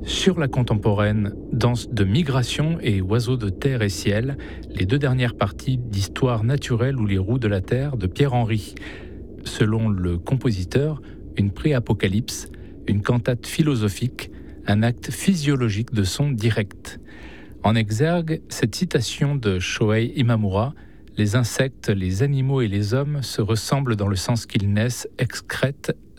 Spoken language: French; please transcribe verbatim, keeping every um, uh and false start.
Sur la contemporaine, danse de migration et oiseaux de terre et ciel, les deux dernières parties d'Histoire naturelle ou les roues de la terre de Pierre Henry. Selon le compositeur, une pré-apocalypse, une cantate philosophique, un acte physiologique de son direct. En exergue, cette citation de Shohei Imamura: les insectes, les animaux et les hommes se ressemblent dans le sens qu'ils naissent, excrètent,